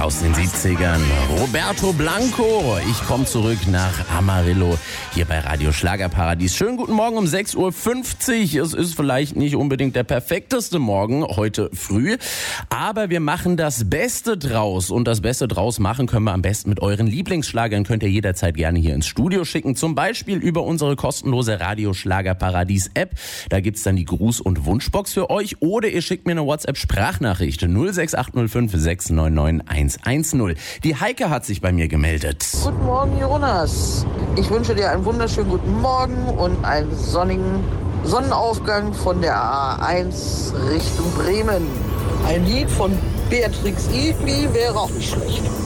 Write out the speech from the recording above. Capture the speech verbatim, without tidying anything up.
aus den siebzigern. Roberto Blanco. Ich komme zurück nach Amarillo hier bei Radio Schlagerparadies. Schönen guten Morgen um sechs Uhr fünfzig. Es ist vielleicht nicht unbedingt der perfekteste Morgen heute früh, aber wir machen das Beste draus. Und das Beste draus machen können wir am besten mit euren Lieblingsschlagern. Könnt ihr jederzeit gerne hier ins Studio schicken. Zum Beispiel über unsere kostenlose Radio Schlagerparadies App. Da gibt's dann die Gruß- und Wunschbox für euch. Oder ihr schickt mir eine WhatsApp-Sprachnachricht null sechs acht null fünf sechs neun neun eins eins null. Die Heike hat sich bei mir gemeldet. Guten Morgen, Jonas. Ich wünsche dir einen wunderschönen guten Morgen und einen sonnigen Sonnenaufgang von der A eins Richtung Bremen. Ein Lied von Beatrix Egli wäre auch nicht schlecht.